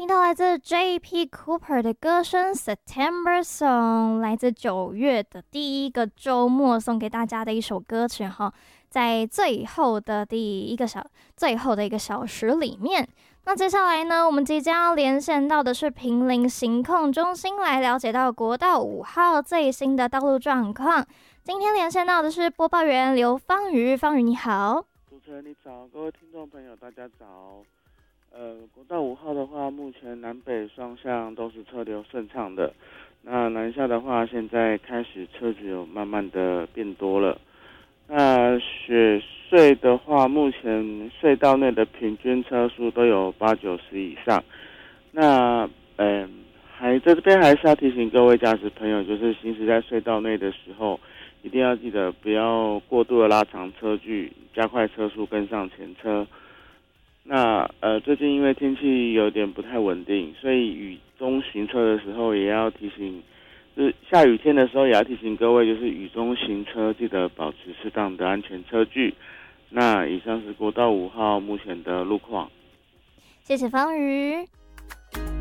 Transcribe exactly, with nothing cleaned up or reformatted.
听到来自 J P Cooper 的歌声 September Song， 来自九月的第一个周末送给大家的一首歌曲哈，在最后的第一个小最后的一个小时里面。那接下来呢，我们即将要连线到的是坪林行控中心，来了解到国道五号最新的道路状况。今天连线到的是播报员刘芳瑜，芳瑜你好。 主持人你早，各位听众朋友大家早。呃，国道五号的话，目前南北双向都是车流顺畅的。那南下的话，现在开始车子有慢慢的变多了。那雪隧的话，目前隧道内的平均车速都有八九十以上。那嗯、呃，还在这边还是要提醒各位驾驶朋友，就是行驶在隧道内的时候，一定要记得不要过度的拉长车距，加快车速跟上前车。那呃，最近因为天气有点不太稳定，所以雨中行车的时候也要提醒，就是下雨天的时候也要提醒各位，就是雨中行车记得保持适当的安全车距。那以上是国道五号目前的路况。 谢谢方瑜。